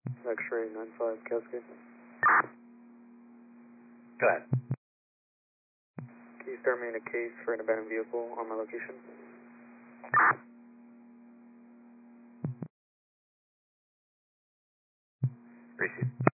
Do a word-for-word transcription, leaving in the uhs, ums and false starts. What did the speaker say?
X-ray nine five Cascade. Go ahead. Can you start me in a case for an abandoned vehicle on my location? Receive.